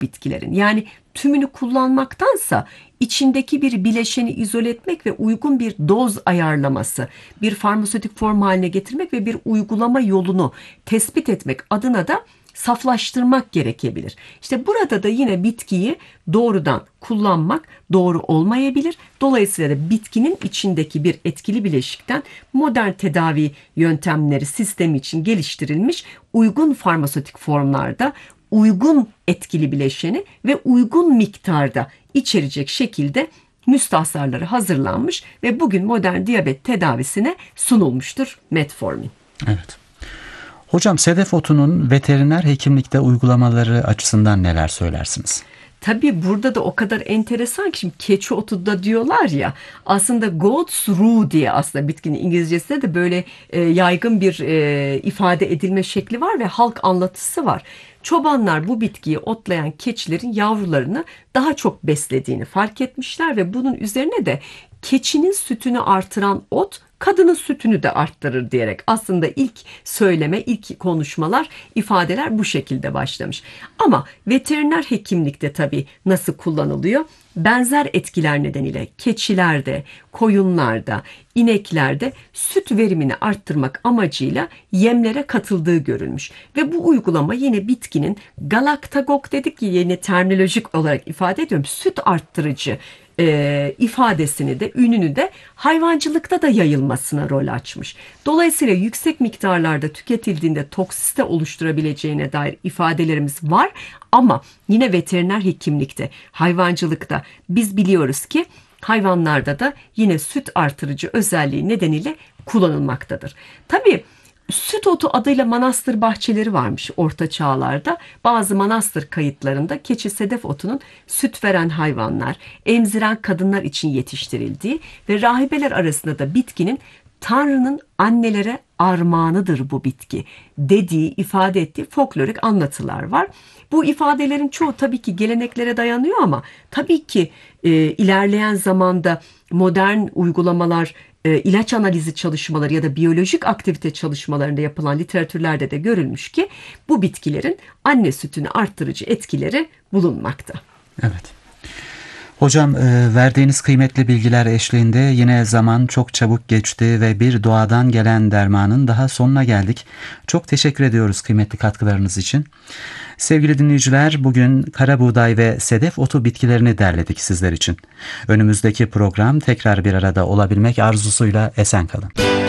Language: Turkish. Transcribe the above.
bitkilerin. Yani tümünü kullanmaktansa içindeki bir bileşeni izole etmek ve uygun bir doz ayarlaması, bir farmasötik form haline getirmek ve bir uygulama yolunu tespit etmek adına da saflaştırmak gerekebilir. İşte burada da yine bitkiyi doğrudan kullanmak doğru olmayabilir. Dolayısıyla da bitkinin içindeki bir etkili bileşikten modern tedavi yöntemleri sistemi için geliştirilmiş uygun farmasötik formlarda uygun etkili bileşeni ve uygun miktarda içerecek şekilde müstahsarları hazırlanmış ve bugün modern diyabet tedavisine sunulmuştur metformin. Evet. Hocam, sedef otunun veteriner hekimlikte uygulamaları açısından neler söylersiniz? Tabii burada da o kadar enteresan ki şimdi keçi otu da diyorlar ya, aslında goat's rue diye aslında bitkinin İngilizcesinde de böyle yaygın bir ifade edilme şekli var ve halk anlatısı var. Çobanlar bu bitkiyi otlayan keçilerin yavrularını daha çok beslediğini fark etmişler ve bunun üzerine de keçinin sütünü artıran ot kadının sütünü de arttırır diyerek aslında ilk söyleme, ilk konuşmalar, ifadeler bu şekilde başlamış. Ama veteriner hekimlikte tabii nasıl kullanılıyor? Benzer etkiler nedeniyle keçilerde, koyunlarda, ineklerde süt verimini arttırmak amacıyla yemlere katıldığı görülmüş. Ve bu uygulama yine bitkinin galaktagok dedik ki yeni terminolojik olarak ifade ediyorum, süt arttırıcı ifadesini de ününü de hayvancılıkta da yayılmasına rol açmış. Dolayısıyla yüksek miktarlarda tüketildiğinde toksite oluşturabileceğine dair ifadelerimiz var ama yine veteriner hekimlikte, hayvancılıkta biz biliyoruz ki hayvanlarda da yine süt artırıcı özelliği nedeniyle kullanılmaktadır. Tabii süt otu adıyla manastır bahçeleri varmış orta çağlarda. Bazı manastır kayıtlarında keçi sedef otunun süt veren hayvanlar, emziren kadınlar için yetiştirildiği ve rahibeler arasında da bitkinin Tanrı'nın annelere armağanıdır bu bitki dediği, ifade ettiği folklorik anlatılar var. Bu ifadelerin çoğu tabii ki geleneklere dayanıyor ama tabii ki ilerleyen zamanda modern uygulamalar, ilaç analizi çalışmaları ya da biyolojik aktivite çalışmalarında yapılan literatürlerde de görülmüş ki bu bitkilerin anne sütünü arttırıcı etkileri bulunmakta. Evet. Hocam, verdiğiniz kıymetli bilgiler eşliğinde yine zaman çok çabuk geçti ve bir doğadan gelen dermanın daha sonuna geldik. Çok teşekkür ediyoruz kıymetli katkılarınız için. Sevgili dinleyiciler, bugün karabuğday ve sedef otu bitkilerini derledik sizler için. Önümüzdeki program tekrar bir arada olabilmek arzusuyla esen kalın.